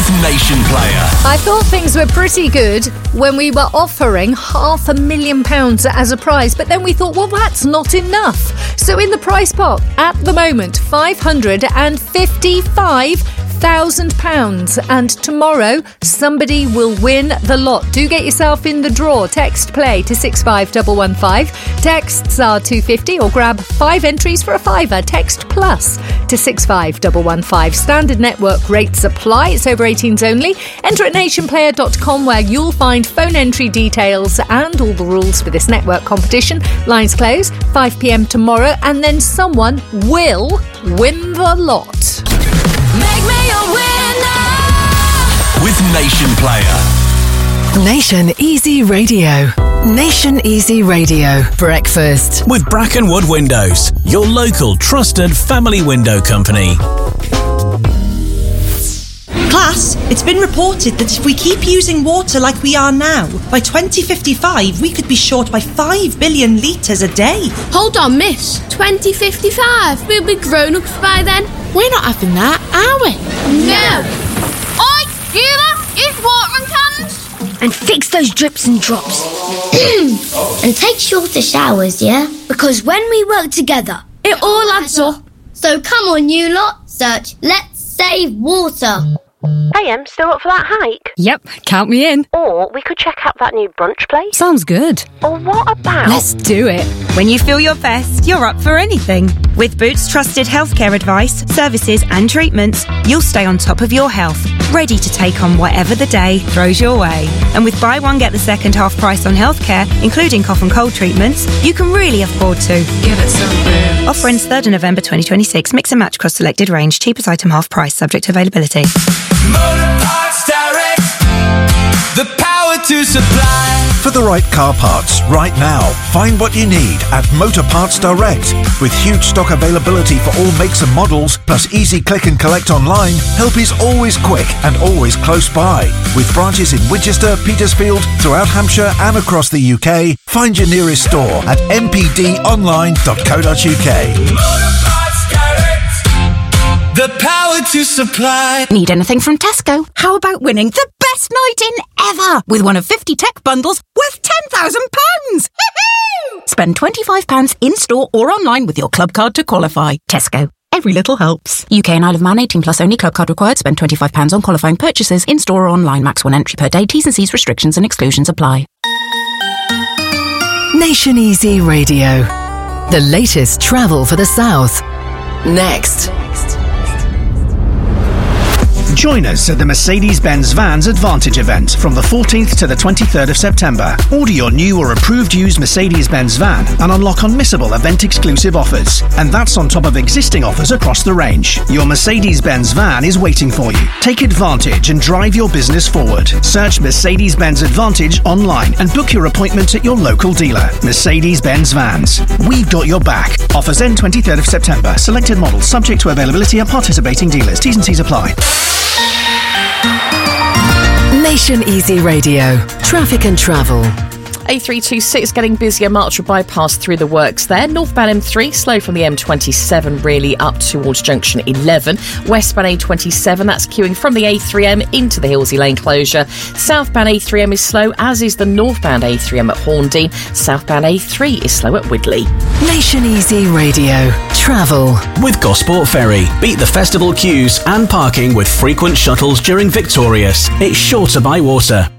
Nation Player. I thought things were pretty good when we were offering £500,000 as a prize, but then we thought, well, that's not enough. So in the prize pot at the moment, £555,000, and tomorrow somebody will win the lot. Do get yourself in the draw. Text play to 65115. Texts are £2.50, or grab 5 entries for a £5. Text plus to 65115. Standard network rates apply. It's over 18s only. Enter at nationplayer.com, where you'll find phone entry details and all the rules for this network competition. Lines close 5 p.m. tomorrow, and then someone will win the lot. Make me a winner with Nation Player. Nation Easy Radio. Nation Easy Radio. Breakfast. With Brackenwood Windows, your local trusted family window company. Class, it's been reported that if we keep using water like we are now, by 2055 we could be short by 5 billion litres a day. Hold on, miss. 2055? We'll be grown-ups by then. We're not having that, are we? No. Oi, you lot, use watering cans. And fix those drips and drops. And take shorter showers, yeah? Because when we work together, it all adds up. So come on, you lot, search Let's Save Water. AM, still up for that hike? Yep, count me in. Or we could check out that new brunch place. Sounds good. Or what about... Let's do it. When you feel your best, you're up for anything. With Boots trusted healthcare advice, services and treatments, you'll stay on top of your health, ready to take on whatever the day throws your way. And with buy one, get the second half price on healthcare, including cough and cold treatments, you can really afford to. Give it some Boots. Offer ends 3rd of November 2026. Mix and match across selected range. Cheapest item half price, subject to availability. Motor Parts Direct, the power to supply. For the right car parts right now, find what you need at Motor Parts Direct. With huge stock availability for all makes and models, plus easy click and collect online, help is always quick and always close by. With branches in Winchester, Petersfield, throughout Hampshire and across the UK, find your nearest store at mpdonline.co.uk. Motor Parts Direct, the power to supply. Need anything from Tesco? How about winning the best night in ever with one of 50 tech bundles worth £10,000? Spend £25 in-store or online with your club card to qualify. Tesco. Every little helps. UK and Isle of Man 18 plus only. Club card required. Spend £25 on qualifying purchases in-store or online. Max 1 entry per day. T's and C's restrictions and exclusions apply. Nation Easy Radio. The latest travel for the South. Next. Join us at the Mercedes-Benz Vans Advantage event from the 14th to the 23rd of September. Order your new or approved used Mercedes-Benz van and unlock unmissable event-exclusive offers. And that's on top of existing offers across the range. Your Mercedes-Benz van is waiting for you. Take advantage and drive your business forward. Search Mercedes-Benz Advantage online and book your appointment at your local dealer. Mercedes-Benz Vans. We've got your back. Offers end 23rd of September. Selected models subject to availability at participating dealers. T's and C's apply. Nation Easy Radio. Traffic and travel. A326 getting busier. Marchwood bypass through the works there. Northbound M3 slow from the M27 really up towards junction 11. Westbound A27 that's queuing from the A3M into the Hillsey Lane closure. Southbound A3M is slow, as is the northbound A3M at Horndean. Southbound A3 is slow at Widley. Nation Easy Radio. Travel. With Gosport Ferry. Beat the festival queues and parking with frequent shuttles during Victorious. It's sure to buy water.